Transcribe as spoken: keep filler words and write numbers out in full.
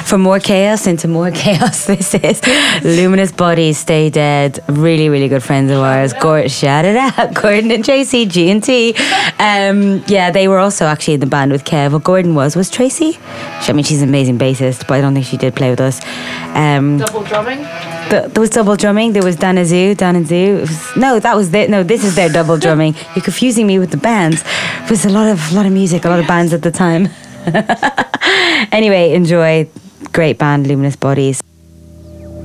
From more chaos into more chaos. This is Luminous Bodies, Stay Dead. Really, really good friends of ours. Gordon, shout it out. Gordon and Tracy, G and T. Um, yeah, they were also actually in the band with Kev. What Gordon was, was Tracy. I mean, she's an amazing bassist, but I don't think she did play with us. Um, Double drumming? The, there was double drumming. There was Dan Azu, Dan and Zoo. Was, no, that was it. No, this is their double drumming. You're confusing me with the bands. It was a lot of, lot of music, a lot of bands at the time. Anyway, enjoy. Great band, Luminous Bodies.